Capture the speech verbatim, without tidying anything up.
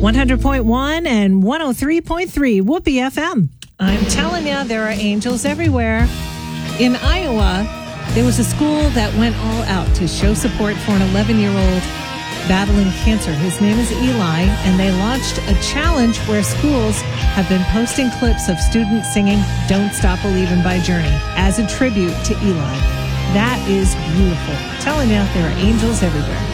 one hundred point one and one oh three point three Whoopee F M. I'm telling you, there are angels everywhere. In Iowa, there was a school that went all out to show support for an eleven-year-old battling cancer. His name is Eli, and they launched a challenge where schools have been posting clips of students singing Don't Stop Believin' by Journey as a tribute to Eli. That is beautiful. I'm telling you, there are angels everywhere.